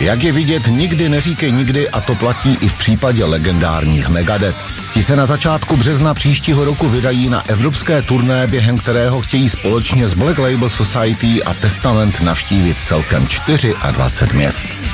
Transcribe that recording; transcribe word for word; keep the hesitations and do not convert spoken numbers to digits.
Jak je vidět, nikdy neříkej nikdy a to platí i v případě legendárních Megadeth. Ti se na začátku března příštího roku vydají na evropské turné, během kterého chtějí společně s Black Label Society a Testament navštívit celkem dvacet čtyři měst.